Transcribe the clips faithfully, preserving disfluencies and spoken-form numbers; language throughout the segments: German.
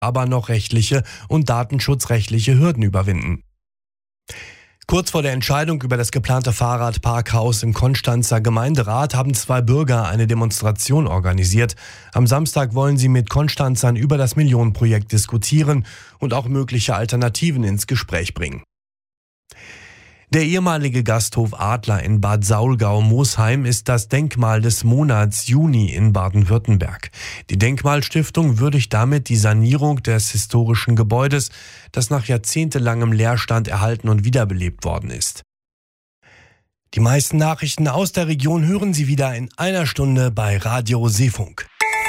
aber noch rechtliche und datenschutzrechtliche Hürden überwinden. Kurz vor der Entscheidung über das geplante Fahrradparkhaus im Konstanzer Gemeinderat haben zwei Bürger eine Demonstration organisiert. Am Samstag wollen sie mit Konstanzern über das Millionenprojekt diskutieren und auch mögliche Alternativen ins Gespräch bringen. Der ehemalige Gasthof Adler in Bad Saulgau-Mosheim ist das Denkmal des Monats Juni in Baden-Württemberg. Die Denkmalstiftung würdigt damit die Sanierung des historischen Gebäudes, das nach jahrzehntelangem Leerstand erhalten und wiederbelebt worden ist. Die meisten Nachrichten aus der Region hören Sie wieder in einer Stunde bei Radio Seefunk.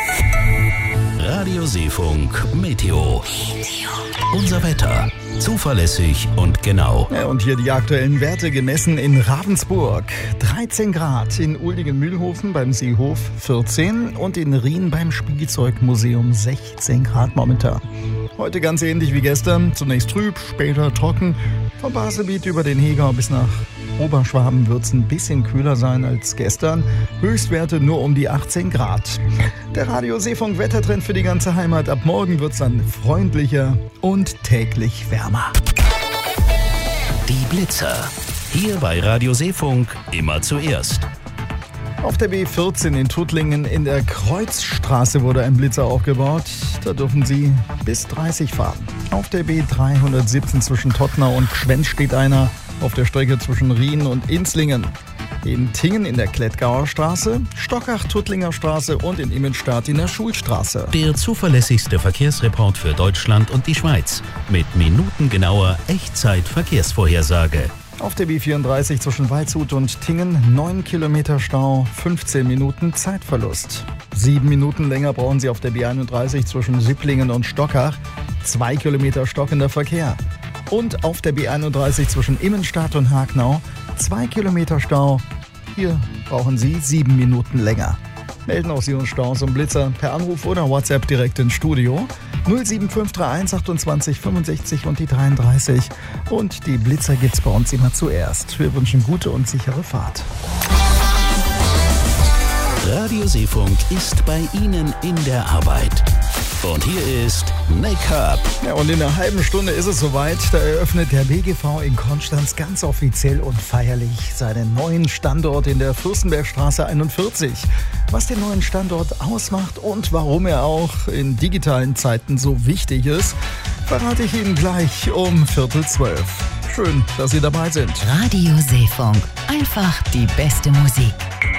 Radio Seefunk Meteo. Unser Wetter. Zuverlässig und genau. Ja, und hier die aktuellen Werte gemessen in Ravensburg. dreizehn Grad, in Uldingen-Mühlhofen beim Seehof vierzehn und in Rien beim Spielzeugmuseum sechzehn Grad momentan. Heute ganz ähnlich wie gestern. Zunächst trüb, später trocken. Vom Baselbiet über den Heger bis nach Oberschwaben wird es ein bisschen kühler sein als gestern. Höchstwerte nur um die achtzehn Grad. Der Radio Seefunk Wettertrend für die ganze Heimat. Ab morgen wird es dann freundlicher und täglich wärmer. Die Blitzer. Hier bei Radio Seefunk immer zuerst. Auf der B vierzehn in Tuttlingen in der Kreuzstraße wurde ein Blitzer aufgebaut. Da dürfen Sie bis dreißig fahren. Auf der B dreihundertsiebzehn zwischen Tottnau und Gschwenz steht einer. Auf der Strecke zwischen Rien und Inzlingen. In Tingen in der Klettgauer Straße, Stockach-Tuttlinger Straße und in Immenstadt in der Schulstraße. Der zuverlässigste Verkehrsreport für Deutschland und die Schweiz. Mit minutengenauer Echtzeit-Verkehrsvorhersage. Auf der B vierunddreißig zwischen Waldshut und Tingen neun Kilometer Stau, fünfzehn Minuten Zeitverlust. Sieben Minuten länger brauchen Sie auf der B einunddreißig zwischen Sipplingen und Stockach. zwei Kilometer stockender Verkehr. Und auf der B einunddreißig zwischen Immenstadt und Hagnau zwei Kilometer Stau. Hier brauchen Sie sieben Minuten länger. Melden auch Sie uns Staus und Blitzer per Anruf oder WhatsApp direkt ins Studio. null sieben fünf drei eins achtundzwanzig fünfundsechzig und die dreiunddreißig. Und die Blitzer gibt's bei uns immer zuerst. Wir wünschen gute und sichere Fahrt. Radio Seefunk ist bei Ihnen in der Arbeit. Und hier ist Make-up. Ja, und in einer halben Stunde ist es soweit. Da eröffnet der B G V in Konstanz ganz offiziell und feierlich seinen neuen Standort in der Fürstenbergstraße einundvierzig. Was den neuen Standort ausmacht und warum er auch in digitalen Zeiten so wichtig ist, verrate ich Ihnen gleich um Viertel zwölf. Schön, dass Sie dabei sind. Radio Seefunk. Einfach die beste Musik.